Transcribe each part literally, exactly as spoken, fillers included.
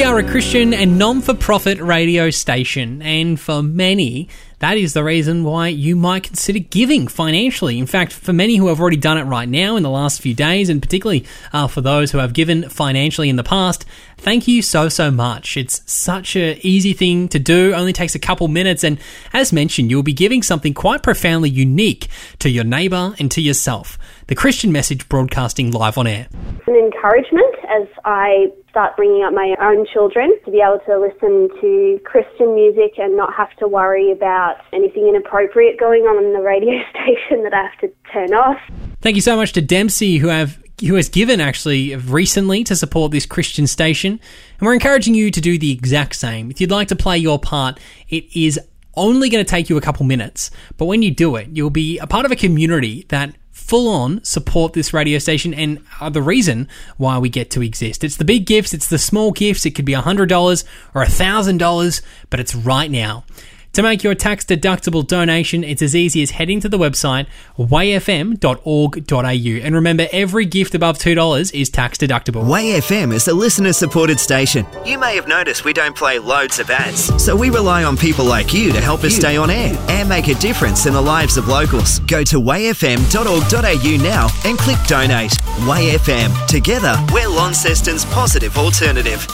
are a Christian and non-for-profit radio station, and for many, that is the reason why you might consider giving financially. In fact, for many who have already done it right now in the last few days, and particularly uh, for those who have given financially in the past, thank you so, so much. It's such an easy thing to do, only takes a couple minutes, and as mentioned, you'll be giving something quite profoundly unique to your neighbour and to yourself. The Christian Message broadcasting live on air. An encouragement as I start bringing up my own children to be able to listen to Christian music and not have to worry about anything inappropriate going on in the radio station that I have to turn off. Thank you so much to Dempsey, who have who has given actually recently to support this Christian station, and we're encouraging you to do the exact same. If you'd like to play your part, it is only going to take you a couple minutes, but when you do it, you'll be a part of a community that full-on support this radio station and are the reason why we get to exist. It's the big gifts, it's the small gifts. It could be one hundred dollars or one thousand dollars, but it's right now. To make your tax-deductible donation, it's as easy as heading to the website way f m dot org dot a u. And remember, every gift above two dollars is tax-deductible. Way F M is a listener-supported station. You may have noticed we don't play loads of ads, so we rely on people like you to help us you. stay on air and make a difference in the lives of locals. Go to way f m dot org dot a u now and click Donate. Way F M. Together, we're Launceston's positive alternative.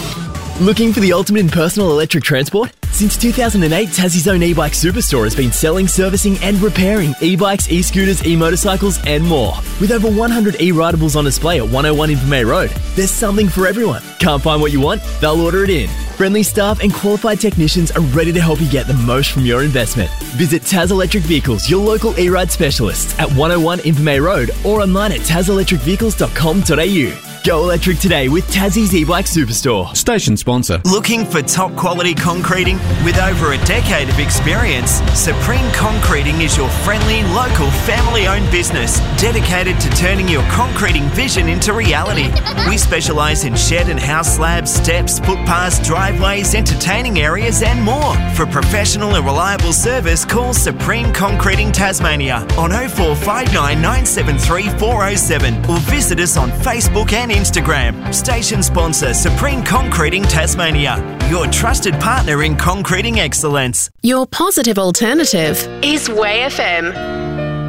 Looking for the ultimate in personal electric transport? Since two thousand eight, Tassie's own e-bike superstore has been selling, servicing and repairing e-bikes, e-scooters, e-motorcycles and more. With over one hundred e-ridables on display at one oh one Invermay Road, there's something for everyone. Can't find what you want? They'll order it in. Friendly staff and qualified technicians are ready to help you get the most from your investment. Visit Taz Electric Vehicles, your local e-ride specialists at one oh one Invermay Road or online at taz electric vehicles dot com dot a u. Go electric today with Tassie's e-bike superstore. Station sponsor. Looking for top quality concreting? With over a decade of experience, Supreme Concreting is your friendly, local, family-owned business dedicated to turning your concreting vision into reality. We specialise in shed and house slabs, steps, footpaths, driveways, entertaining areas and more. For professional and reliable service, call Supreme Concreting Tasmania on oh four five nine, nine seven three, four oh seven or visit us on Facebook and Instagram. Station sponsor Supreme Concreting Tasmania, your trusted partner in concreting excellence. Your positive alternative is Way F M.